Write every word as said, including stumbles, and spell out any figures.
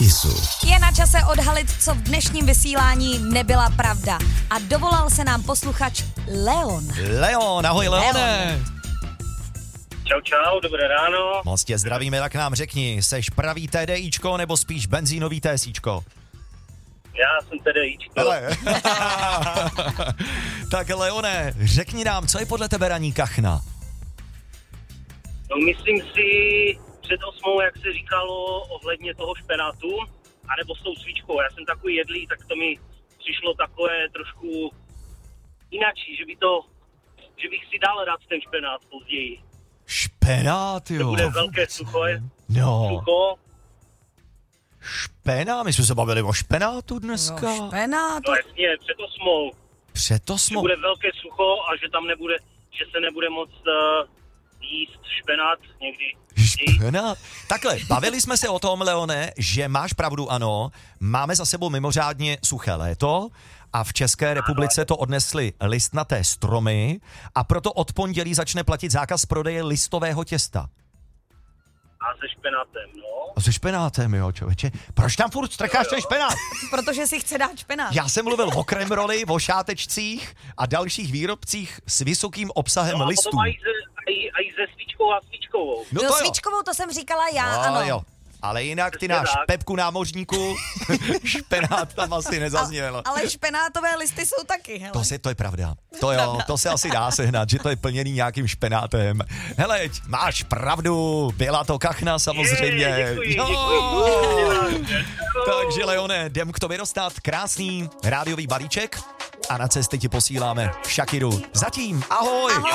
Kisu. Je na čase odhalit, co v dnešním vysílání nebyla pravda. A dovolal se nám posluchač Leon. Leon, ahoj Leone. Čau, čau, dobré ráno. Moc tě zdravíme, tak nám řekni, seš pravý TDIčko nebo spíš benzínový TSíčko? Já jsem TDIčko. Ale. Tak Leone, řekni nám, co je podle tebe ranní kachna? No myslím si před osmou, jak se říkalo ohledně toho špenátu, anebo s tou svíčkou. Já jsem takový jedlý, tak to mi přišlo takové trošku inačí, že by to, že bych si dal rád ten špenát později. Špenát, jo. To bude velké sucho, je? No. Sucho. Špenát? My jsme se bavili o špenátu dneska. No, špenát. No jasně, před osmou. Před Že osmou. bude velké sucho a že tam nebude, že se nebude moc uh, jíst špenát někdy. Špenát? Takhle, bavili jsme se o tom, Leone, že máš pravdu, ano. Máme za sebou mimořádně suché léto a v České republice to odnesly listnaté stromy a proto od pondělí začne platit zákaz prodeje listového těsta. A se špenátem, no. A se špenátem, jo, člověče. Proč tam furt strkáš ten špenát? Protože si chce dát špenát. Já jsem mluvil o kremroli, o šátečcích a dalších výrobcích s vysokým obsahem No a listů. potom mají ze, aj, aj ze svíčkou a svíčkovou. No No, to jo. svíčkovou to jsem říkala já, No, ano. jo. Ale jinak ty Přesně náš tak. Pepku námořníku, špenát tam asi nezazněl. Ale špenátové listy jsou taky, hele. To, se, to je pravda. To jo, to se asi dá sehnat, že to je plněný nějakým špenátem. Hele, máš pravdu, byla to kachna samozřejmě. Je, děkuji, Jo. děkuji. Takže Leone, jdem k tobě dostat krásný rádiový balíček a na cestě ti posíláme Shakiru. Zatím, ahoj! Ahoj.